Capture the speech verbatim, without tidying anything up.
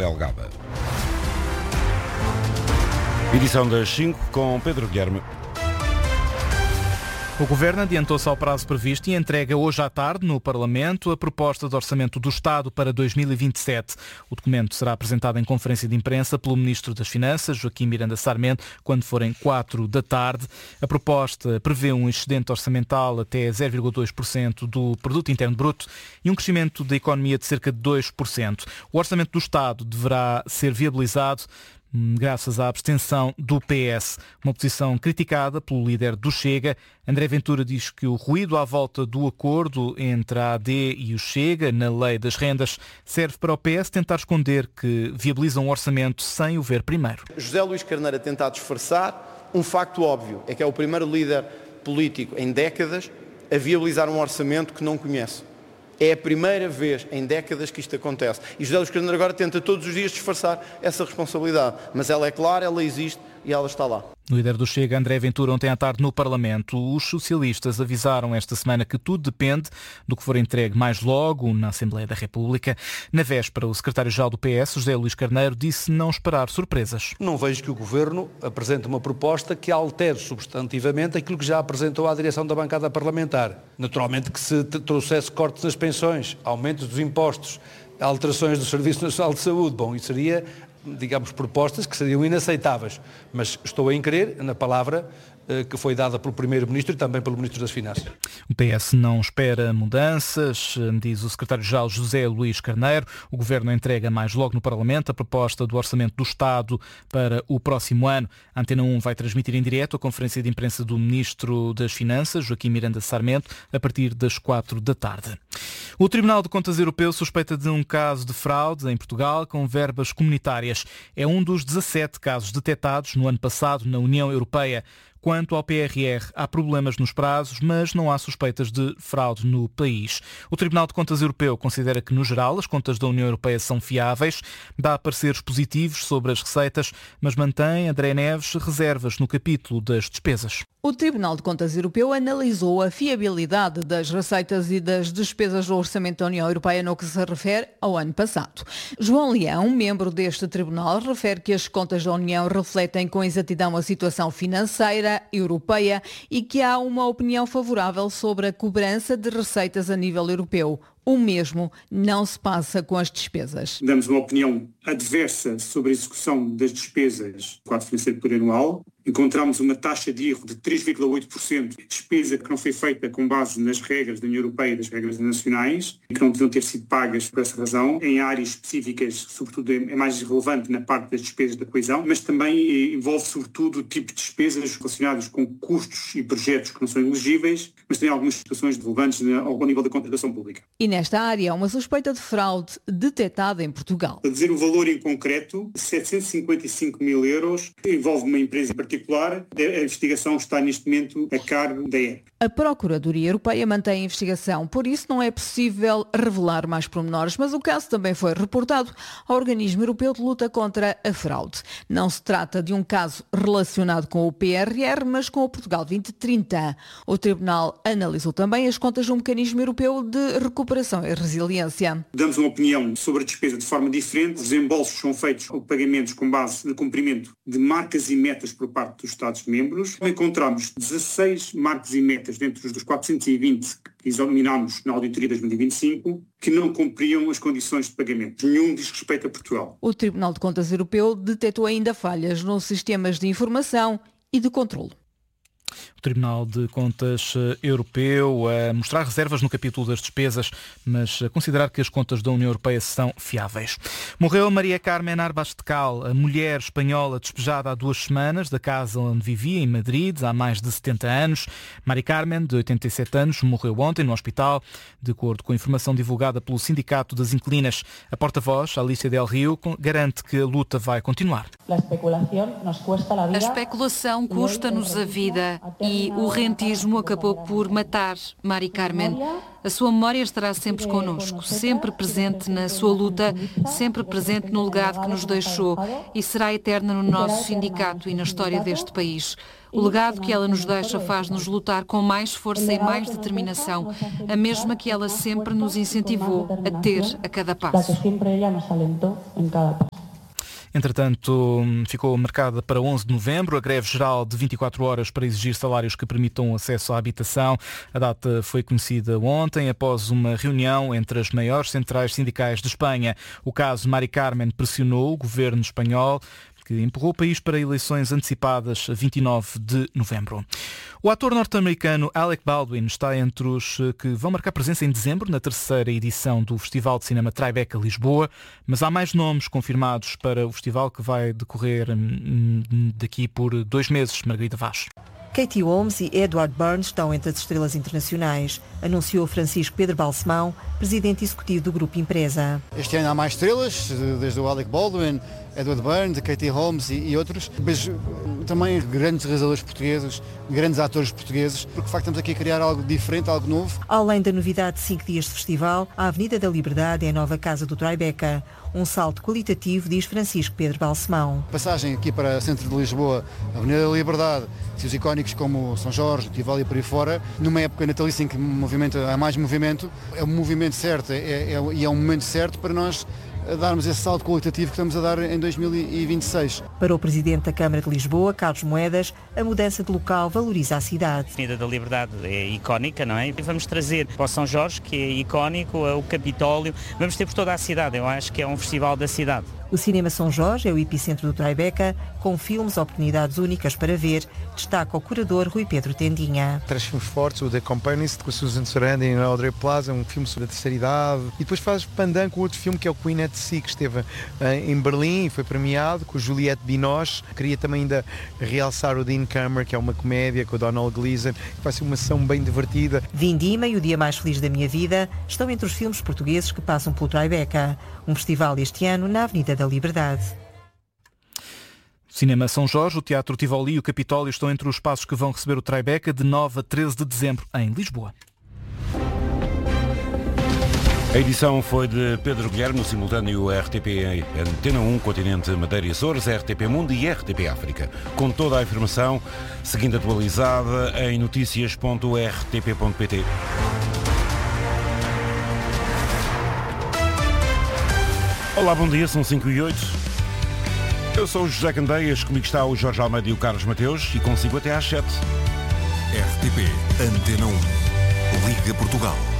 Delgada. Edição das cinco com Pedro Guilherme. O Governo adiantou-se ao prazo previsto e entrega hoje à tarde no Parlamento a proposta de orçamento do Estado para dois mil e vinte e sete. O documento será apresentado em conferência de imprensa pelo Ministro das Finanças, Joaquim Miranda Sarmento, quando forem quatro da tarde. A proposta prevê um excedente orçamental até zero vírgula dois por cento do Produto Interno Bruto e um crescimento da economia de cerca de dois por cento. O orçamento do Estado deverá ser viabilizado graças à abstenção do P S, uma posição criticada pelo líder do Chega. André Ventura diz que o ruído à volta do acordo entre a A D e o Chega na lei das rendas serve para o P S tentar esconder que viabiliza um orçamento sem o ver primeiro. José Luís Carneiro a tentar disfarçar um facto óbvio, é que é o primeiro líder político em décadas a viabilizar um orçamento que não conhece. É a primeira vez em décadas que isto acontece. E José Luís Carneiro agora tenta todos os dias disfarçar essa responsabilidade. Mas ela é clara, ela existe e ela está lá. O líder do Chega, André Ventura, ontem à tarde no Parlamento, os socialistas avisaram esta semana que tudo depende do que for entregue mais logo na Assembleia da República. Na véspera, o secretário-geral do P S, José Luís Carneiro, disse não esperar surpresas. Não vejo que o Governo apresente uma proposta que altere substantivamente aquilo que já apresentou à direção da bancada parlamentar. Naturalmente que se trouxesse cortes nas pensões, aumentos dos impostos, alterações do Serviço Nacional de Saúde, bom, isso seria, digamos, propostas que seriam inaceitáveis, mas estou a crer na palavra eh, que foi dada pelo Primeiro-Ministro e também pelo Ministro das Finanças. O P S não espera mudanças, diz o secretário-geral José Luís Carneiro. O Governo entrega mais logo no Parlamento a proposta do Orçamento do Estado para o próximo ano. A Antena um vai transmitir em direto a conferência de imprensa do Ministro das Finanças, Joaquim Miranda Sarmento, a partir das quatro da tarde. O Tribunal de Contas Europeu suspeita de um caso de fraude em Portugal com verbas comunitárias. É um dos dezassete casos detectados no ano passado na União Europeia. Quanto ao P R R, há problemas nos prazos, mas não há suspeitas de fraude no país. O Tribunal de Contas Europeu considera que, no geral, as contas da União Europeia são fiáveis, dá pareceres positivos sobre as receitas, mas mantém, André Neves, reservas no capítulo das despesas. O Tribunal de Contas Europeu analisou a fiabilidade das receitas e das despesas do Orçamento da União Europeia no que se refere ao ano passado. João Leão, membro deste tribunal, refere que as contas da União refletem com exatidão a situação financeira europeia e que há uma opinião favorável sobre a cobrança de receitas a nível europeu. O mesmo não se passa com as despesas. Damos uma opinião adversa sobre a execução das despesas do quadro financeiro plurianual. Encontramos uma taxa de erro de três vírgula oito por cento, despesa que não foi feita com base nas regras da União Europeia e das regras nacionais, e que não deviam ter sido pagas por essa razão, em áreas específicas, sobretudo é mais relevante na parte das despesas da coesão, mas também envolve sobretudo o tipo de despesas relacionadas com custos e projetos que não são elegíveis, mas tem algumas situações relevantes ao nível da contratação pública. E nesta área há uma suspeita de fraude detectada em Portugal. A dizer o valor em concreto, setecentos e cinquenta e cinco mil euros, envolve uma empresa em particular. A investigação está neste momento a cargo da E R. A Procuradoria Europeia mantém a investigação, por isso não é possível revelar mais pormenores, mas o caso também foi reportado ao Organismo Europeu de Luta contra a Fraude. Não se trata de um caso relacionado com o P R R, mas com o Portugal vinte trinta. O Tribunal analisou também as contas do Mecanismo Europeu de Recuperação e Resiliência. Damos uma opinião sobre a despesa de forma diferente. Os desembolsos são feitos ou pagamentos com base no cumprimento de marcas e metas por parte dos Estados-membros. Encontramos dezasseis marcas e metas dentro dos quatrocentos e vinte que examinámos na auditoria de dois mil e vinte e cinco que não cumpriam as condições de pagamento. Nenhum diz respeito a Portugal. O Tribunal de Contas Europeu detectou ainda falhas nos sistemas de informação e de controlo. O Tribunal de Contas Europeu a mostrar reservas no capítulo das despesas, mas a considerar que as contas da União Europeia são fiáveis. Morreu Maria Carmen Arbascal, a mulher espanhola despejada há duas semanas da casa onde vivia, em Madrid, há mais de setenta anos. Maria Carmen, de oitenta e sete anos, morreu ontem no hospital, de acordo com a informação divulgada pelo Sindicato das Inquilinas. A porta-voz, Alicia Del Rio, garante que a luta vai continuar. A especulação custa-nos a vida e o rentismo acabou por matar Mari Carmen. A sua memória estará sempre connosco, sempre presente na sua luta, sempre presente no legado que nos deixou e será eterna no nosso sindicato e na história deste país. O legado que ela nos deixa faz-nos lutar com mais força e mais determinação, a mesma que ela sempre nos incentivou a ter a cada passo. Entretanto, ficou marcada para onze de novembro a greve geral de vinte e quatro horas para exigir salários que permitam acesso à habitação. A data foi conhecida ontem após uma reunião entre as maiores centrais sindicais de Espanha. O caso Mari Carmen pressionou o governo espanhol, que empurrou o país para eleições antecipadas a vinte e nove de novembro. O ator norte-americano Alec Baldwin está entre os que vão marcar presença em dezembro na terceira edição do Festival de Cinema Tribeca Lisboa, mas há mais nomes confirmados para o festival que vai decorrer daqui por dois meses. Margarida Vaz. Katie Holmes e Edward Burns estão entre as estrelas internacionais, anunciou Francisco Pedro Balsemão, presidente executivo do Grupo Empresa. Este ano há mais estrelas, desde o Alec Baldwin, Edward Burns, Katie Holmes e, e outros, mas também grandes realizadores portugueses, grandes atores portugueses, porque de facto estamos aqui a criar algo diferente, algo novo. Além da novidade de cinco dias de festival, a Avenida da Liberdade é a nova casa do Tribeca. Um salto qualitativo, diz Francisco Pedro Balsemão. Passagem aqui para o centro de Lisboa, a Avenida da Liberdade, sítios icónicos como São Jorge, Tivoli e por aí fora, numa época natalícia em que movimento, há mais movimento, é o movimento certo é, é, e é um momento certo para nós darmos esse salto qualitativo que estamos a dar em dois mil e vinte e seis. Para o Presidente da Câmara de Lisboa, Carlos Moedas, a mudança de local valoriza a cidade. A Avenida da Liberdade é icónica, não é? E vamos trazer para o São Jorge, que é icónico, o Capitólio, vamos ter por toda a cidade, eu acho que é um festival da cidade. O Cinema São Jorge é o epicentro do Tribeca, com filmes, oportunidades únicas para ver, destaca o curador Rui Pedro Tendinha. Traz filmes fortes, o The Companionist, com a Susan Sarandon e a Audrey Plaza, um filme sobre a terceira idade. E depois faz pandan com outro filme que é o Queen at Sea, que esteve em Berlim e foi premiado, com Juliette Binoche. Queria também ainda realçar o Dean Cameron, que é uma comédia com o Donald Gleason, que vai ser uma ação bem divertida. Vindima e O Dia Mais Feliz da Minha Vida estão entre os filmes portugueses que passam pelo Tribeca, um festival este ano na Avenida da Liberdade. Cinema São Jorge, o Teatro Tivoli e o Capitólio estão entre os espaços que vão receber o Tribeca de nove a treze de dezembro em Lisboa. A edição foi de Pedro Guilherme, no simultâneo R T P Antena um, Continente Madeira e Açores, R T P Mundo e R T P África. Com toda a informação, seguindo atualizada em notícias ponto r t p ponto p t. Olá, bom dia, são cinco e oito. Eu sou o José Candeias, comigo está o Jorge Almeida e o Carlos Mateus e consigo até às sete. R T P Antena um. Liga Portugal.